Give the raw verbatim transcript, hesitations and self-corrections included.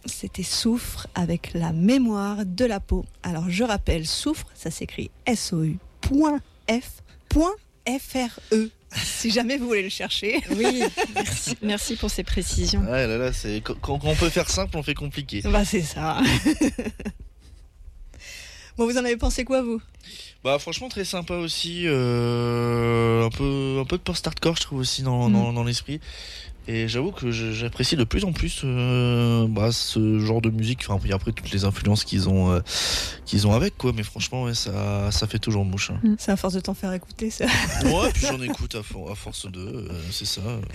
c'était Soufre avec la mémoire de la peau. Alors je rappelle, Soufre, ça s'écrit S O U point F point F R E. Si jamais vous voulez le chercher. Oui, merci, merci pour ces précisions. Ouais, là, là, c'est... Quand, quand on peut faire simple, on fait compliqué. Bah c'est ça. Bon, vous en avez pensé quoi, vous ? Bah franchement très sympa aussi, euh, un peu un peu de post-hardcore je trouve aussi dans, mmh. dans, dans l'esprit. Et j'avoue que j'apprécie de plus en plus euh, bah, ce genre de musique. Enfin puis après toutes les influences qu'ils ont euh, qu'ils ont avec quoi. Mais franchement ouais, ça ça fait toujours mouche. Hein. C'est à force de t'en faire écouter ça. Ouais puis j'en écoute à, for- à force de, euh, c'est ça.